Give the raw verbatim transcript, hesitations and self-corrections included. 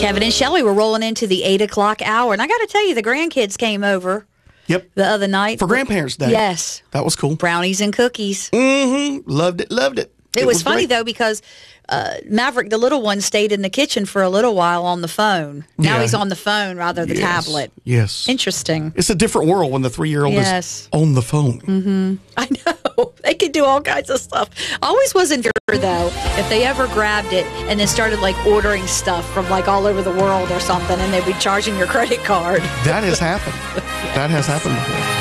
Kevin and Shelley were rolling into the eight o'clock hour. And I got to tell you, the grandkids came over Yep. the other night. For Grandparents' Day. Yes. That was cool. Brownies and cookies. Mm-hmm. Loved it, loved it. It, It was, was funny, great. though, because uh, Maverick, the little one, stayed in the kitchen for a little while on the phone. Now Yeah. he's on the phone rather than the Yes. tablet. Yes. Interesting. It's a different world when the three-year-old Yes. is on the phone. I know. They could do all kinds of stuff. I always wasn't sure, though, if they ever grabbed it and then started, like, ordering stuff from, like, all over the world or something, and they'd be charging your credit card. That has happened. That has happened before.